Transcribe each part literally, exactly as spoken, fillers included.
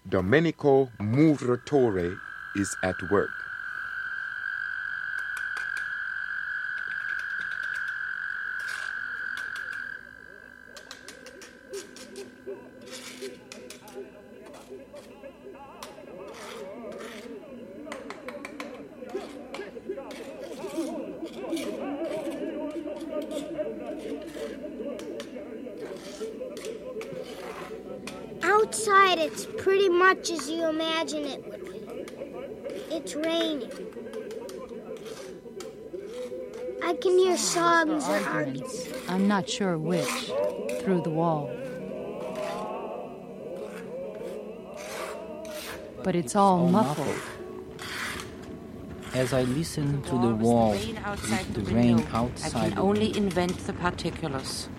Domenico Muratore is at work. Outside, it's pretty much as you imagine it would be. It's raining. I can hear songs and arguments. I'm not sure which, through the wall. But it's all, all muffled. muffled. As I listen to the wall, with the rain outside, I can only invent the particulars.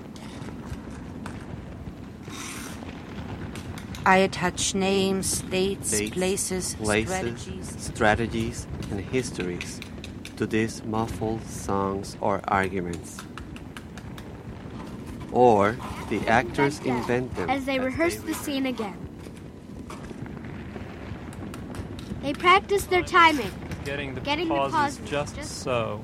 I attach names, dates, dates places, places, strategies. strategies, and histories to these muffled songs or arguments. Or the actors invent them as they rehearse the scene again. They practice their timing, getting the getting pauses, the pauses just, just so.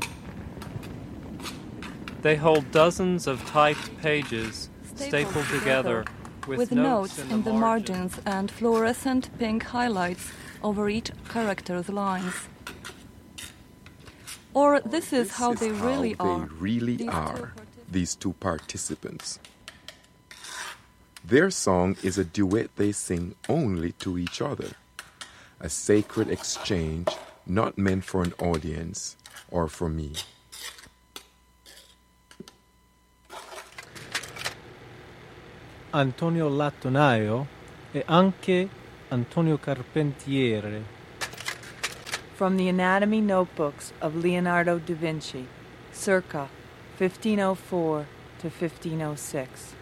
They hold dozens of typed pages stapled, stapled together. With, with notes, notes in, in the, the margin. margins and fluorescent pink highlights over each character's lines. Or this is this how is they how really they are. really these are, two these two participants. Their song is a duet they sing only to each other, a sacred exchange not meant for an audience or for me. Antonio Lattonaio e anche Antonio Carpentiere. From the Anatomy Notebooks of Leonardo da Vinci, circa fifteen oh four to fifteen oh six.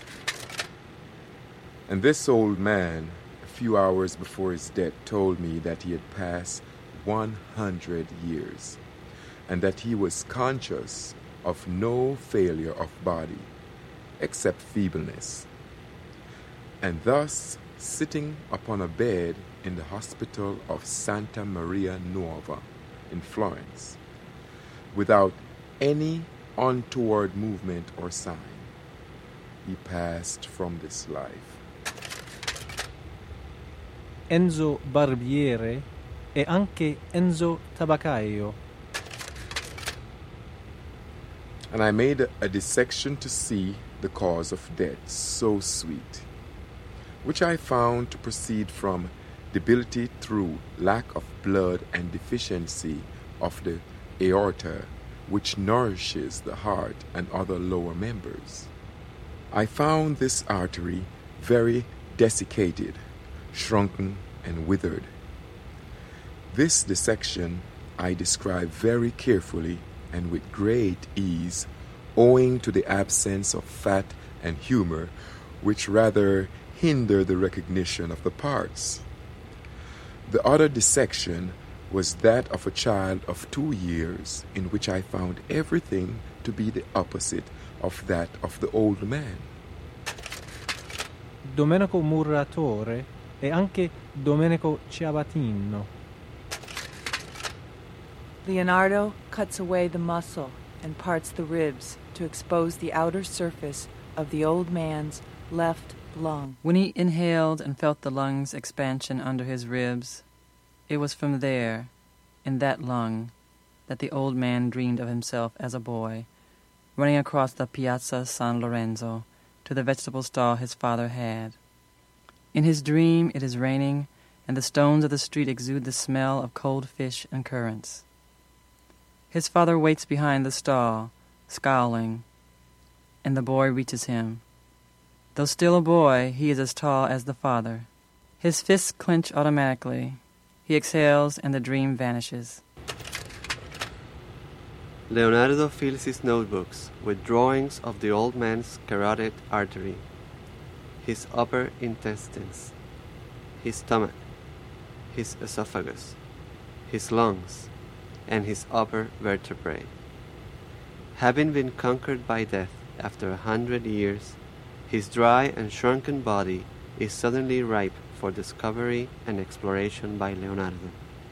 And this old man, a few hours before his death, told me that he had passed one hundred years, and that he was conscious of no failure of body, except feebleness. And thus, sitting upon a bed in the hospital of Santa Maria Nuova in Florence, without any untoward movement or sign, he passed from this life. Enzo Barbiere e anche Enzo Tabaccaio. And I made a, a dissection to see the cause of death, so sweet, which I found to proceed from debility through lack of blood and deficiency of the aorta, which nourishes the heart and other lower members. I found this artery very desiccated, shrunken, and withered. This dissection I describe very carefully and with great ease, owing to the absence of fat and humor, which rather hinder the recognition of the parts. The other dissection was that of a child of two years, in which I found everything to be the opposite of that of the old man. Domenico Muratore e anche Domenico Ciabattino. Leonardo cuts away the muscle and parts the ribs to expose the outer surface of the old man's left lung. When he inhaled and felt the lung's expansion under his ribs, it was from there, in that lung, that the old man dreamed of himself as a boy, running across the Piazza San Lorenzo to the vegetable stall his father had. In his dream it is raining, and the stones of the street exude the smell of cold fish and currants. His father waits behind the stall, scowling, and the boy reaches him. Though still a boy, he is as tall as the father. His fists clench automatically. He exhales, and the dream vanishes. Leonardo fills his notebooks with drawings of the old man's carotid artery, his upper intestines, his stomach, his esophagus, his lungs, and his upper vertebrae. Having been conquered by death after a hundred years, his dry and shrunken body is suddenly ripe for discovery and exploration by Leonardo.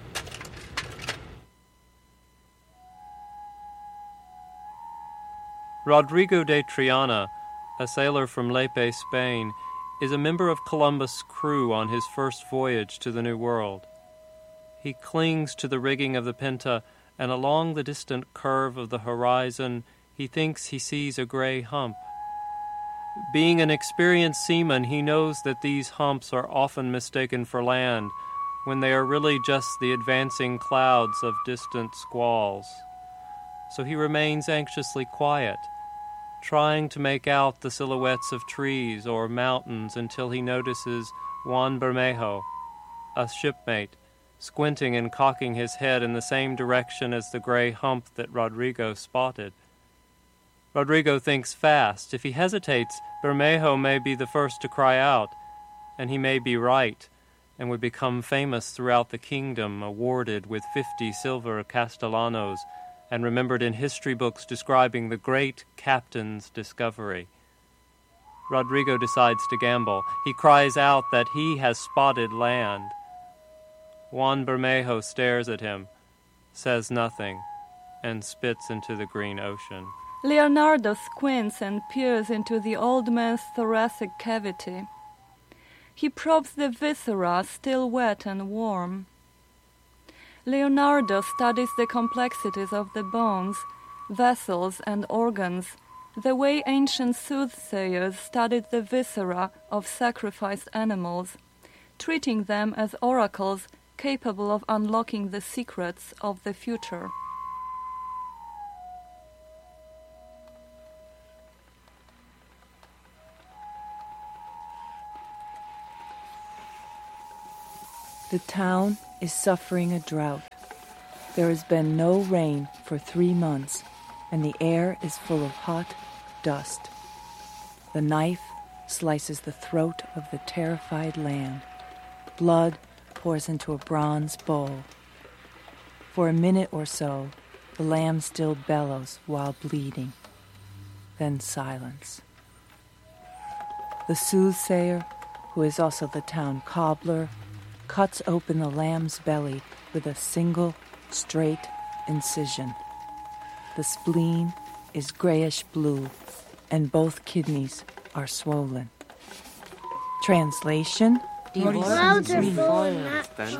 Rodrigo de Triana, a sailor from Lepe, Spain, is a member of Columbus' crew on his first voyage to the New World. He clings to the rigging of the Pinta, and along the distant curve of the horizon, he thinks he sees a gray hump. Being an experienced seaman, he knows that these humps are often mistaken for land, when they are really just the advancing clouds of distant squalls. So he remains anxiously quiet, trying to make out the silhouettes of trees or mountains until he notices Juan Bermejo, a shipmate, squinting and cocking his head in the same direction as the gray hump that Rodrigo spotted. Rodrigo thinks fast. If he hesitates, Bermejo may be the first to cry out, and he may be right, and would become famous throughout the kingdom, awarded with fifty silver castellanos, and remembered in history books describing the great captain's discovery. Rodrigo decides to gamble. He cries out that he has spotted land. Juan Bermejo stares at him, says nothing, and spits into the green ocean. Leonardo squints and peers into the old man's thoracic cavity. He probes the viscera, still wet and warm. Leonardo studies the complexities of the bones, vessels, and organs, the way ancient soothsayers studied the viscera of sacrificed animals, treating them as oracles capable of unlocking the secrets of the future. The town is suffering a drought. There has been no rain for three months, and the air is full of hot dust. The knife slices the throat of the terrified lamb. Blood pours into a bronze bowl. For a minute or so, the lamb still bellows while bleeding. Then silence. The soothsayer, who is also the town cobbler, cuts open the lamb's belly with a single, straight incision. The spleen is grayish-blue, and both kidneys are swollen. Translation? Die clouds are full, not They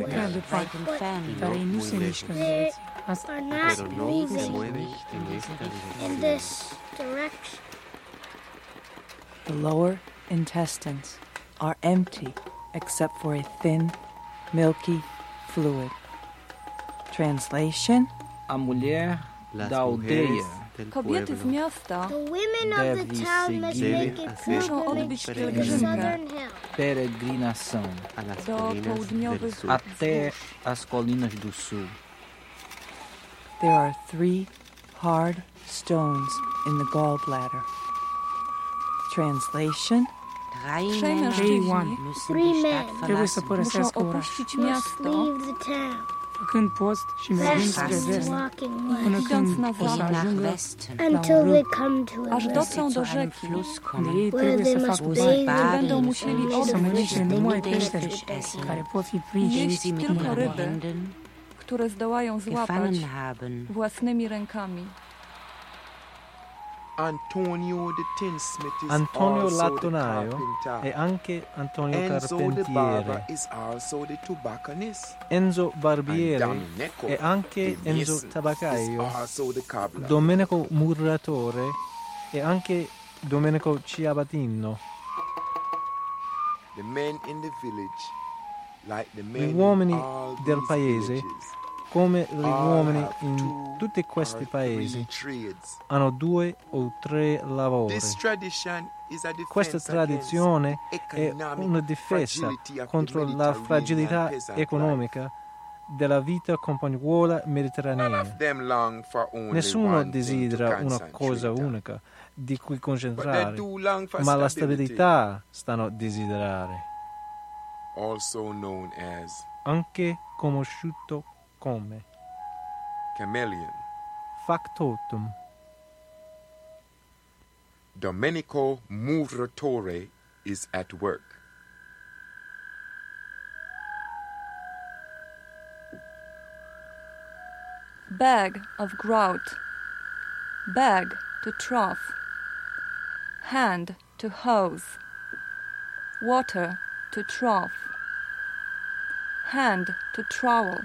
are not moving in this direction. The lower intestines are empty except for a thin, milky fluid. Translation? A mulher da aldeia Kobiety z miasta The women of the deve town must make seguir a muszą pilgrimage odbyć to the pielgrzymkę southern hill. peregrinação do południowych até as colinas do sul. There are three hard stones in the gallbladder. Translation? Trzej mężczyźni Three men Trebuie să muszą părăsească orașul. opuścić must miasto, leave the town. Făcând post și mergând spre Fast vest, walking până west când idąc na o să zachód, ajungă until they come to a aż river dotrą do rzeki, unde ei where trebuie they să must facă bathe bani gdzie in będą it musieli and și să odbyć mănânce numai pește fish. care pot fi prinși jeść tylko ryby, Händen które zdołają złapać gefangen haben. własnymi rękami. Antonio the tinsmith is Antonio also the Lattonaio carpenter. è anche Antonio Enzo the barber Carpentiere. is also the tobacconist. Enzo And Barbiere Domenico è anche the Enzo mason Tabaccaio. is also the cobbler. Domenico Murratore e anche Domenico Ciabattino. The men in the village, like the Gli men in uomini all del these paese, villages, come gli all uomini have in two tutti questi or paesi, three trades. hanno due o tre lavori. This tradition is a Questa defense tradizione against è economic una difesa fragility of the contro la Mediterranean fragilità peasant economica della vita compagnuola life. None mediterranea. of them long for only Nessuno one thing to desidera una concentrate cosa on. unica di cui But they concentrare, do long for ma la stability, stabilità stanno a desiderare, also known as anche conosciuto come chameleon. factotum. Domenico Murratore is at work. Bag of grout. Bag to trough. Hand to hose. Water to trough. Hand to trowel.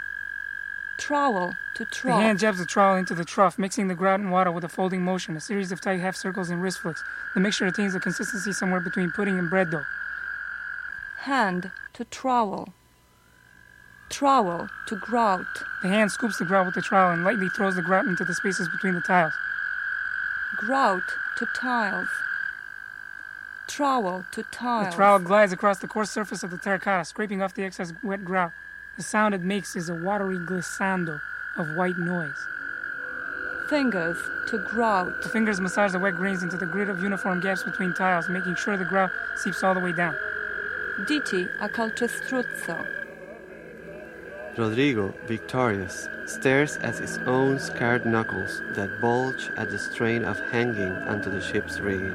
Trowel to The trough. hand jabs the trowel into the trough, mixing the grout and water with a folding motion, a series of tight half circles and wrist flicks. The mixture attains a consistency somewhere between pudding and bread dough. Hand to trowel. Trowel to grout. The hand scoops the grout with the trowel and lightly throws the grout into the spaces between the tiles. Grout to tiles. Trowel to tiles. The trowel glides across the coarse surface of the terracotta, scraping off the excess wet grout. The sound it makes is a watery glissando of white noise. Fingers to grout. The fingers massage the wet grains into the grid of uniform gaps between tiles, making sure the grout seeps all the way down. Diti a calcestruzzo. Rodrigo, victorious, stares at his own scarred knuckles that bulge at the strain of hanging onto the ship's rigging.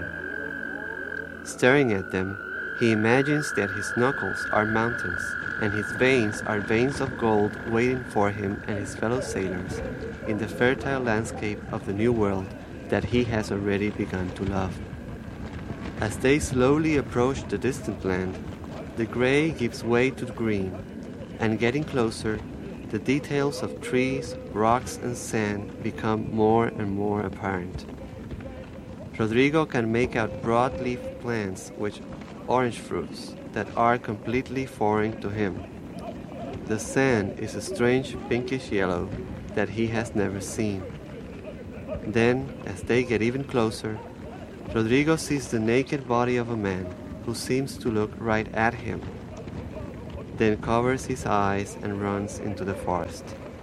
Staring at them, he imagines that his knuckles are mountains, and his veins are veins of gold waiting for him and his fellow sailors in the fertile landscape of the new world that he has already begun to love. As they slowly approach the distant land, the gray gives way to the green, and getting closer, the details of trees, rocks, and sand become more and more apparent. Rodrigo can make out broad-leaf plants with orange fruits that are completely foreign to him. The sand is a strange pinkish yellow that he has never seen. Then, as they get even closer, Rodrigo sees the naked body of a man who seems to look right at him, then covers his eyes and runs into the forest.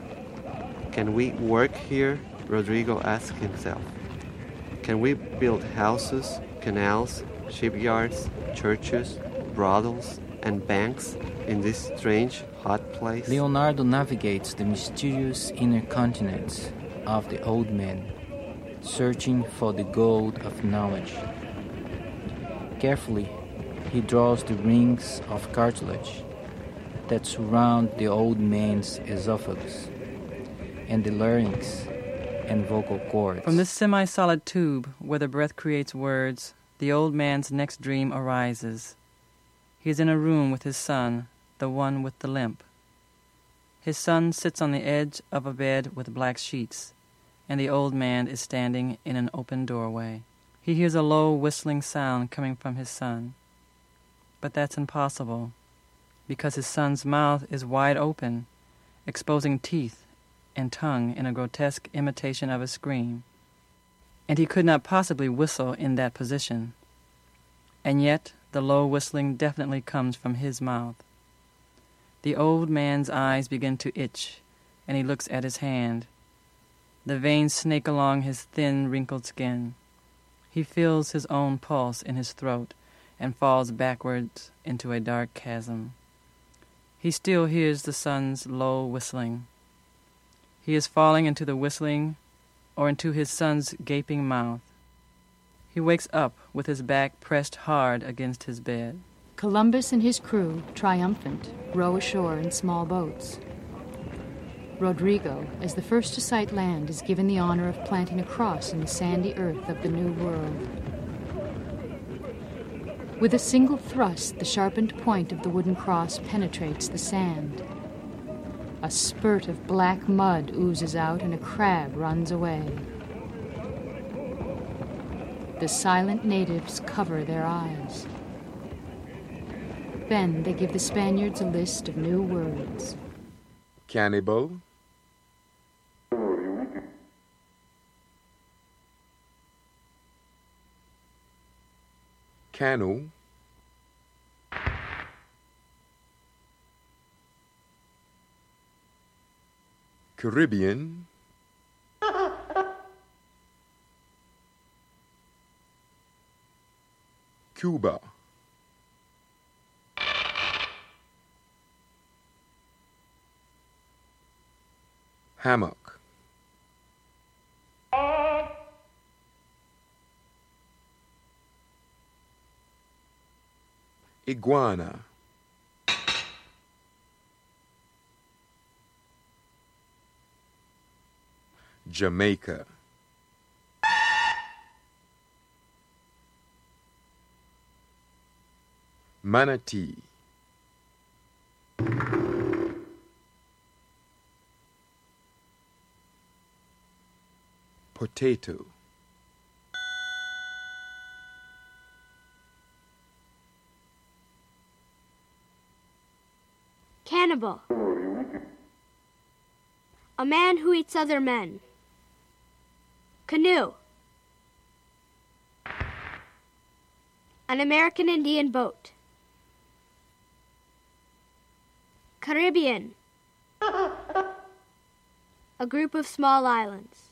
Can we work here? Rodrigo asks himself. Can we build houses, canals, shipyards, churches, brothels, and banks in this strange, hot place? Leonardo navigates the mysterious inner continents of the old man, searching for the gold of knowledge. Carefully, he draws the rings of cartilage that surround the old man's esophagus and the larynx and vocal cords. From this semi-solid tube where the breath creates words, the old man's next dream arises. He is in a room with his son, the one with the limp. His son sits on the edge of a bed with black sheets, and the old man is standing in an open doorway. He hears a low whistling sound coming from his son. But that's impossible, because his son's mouth is wide open, exposing teeth and tongue in a grotesque imitation of a scream. And he could not possibly whistle in that position. And yet the low whistling definitely comes from his mouth. The old man's eyes begin to itch, and he looks at his hand. The veins snake along his thin, wrinkled skin. He feels his own pulse in his throat and falls backwards into a dark chasm. He still hears the son's low whistling. He is falling into the whistling or into his son's gaping mouth. He wakes up with his back pressed hard against his bed. Columbus and his crew, triumphant, row ashore in small boats. Rodrigo, as the first to sight land, is given the honor of planting a cross in the sandy earth of the New World. With a single thrust, the sharpened point of the wooden cross penetrates the sand. A spurt of black mud oozes out and a crab runs away. The silent natives cover their eyes. Then they give the Spaniards a list of new words. Cannibal, canoe, Caribbean, Cuba, hammock, iguana, Jamaica. Manatee. Potato. Cannibal. A man who eats other men. Canoe. An American Indian boat. Caribbean. A group of small islands.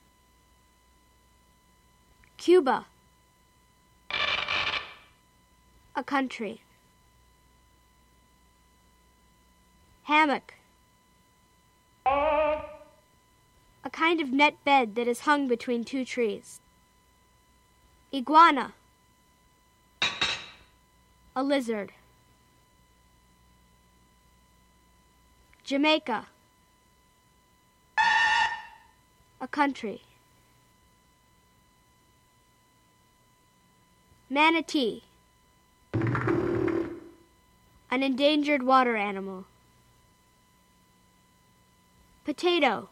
Cuba. A country. Hammock. A kind of net bed that is hung between two trees. Iguana. A lizard. Jamaica. A country. Manatee. An endangered water animal. Potato.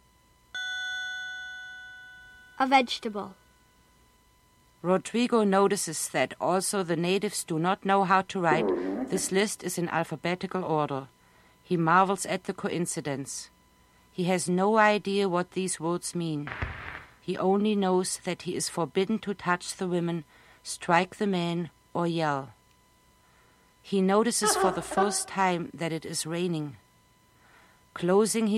A vegetable. Rodrigo notices that also the natives do not know how to write. This list is in alphabetical order. He marvels at the coincidence. He has no idea what these words mean. He only knows that he is forbidden to touch the women, strike the men, or yell. He notices for the first time that it is raining. Closing his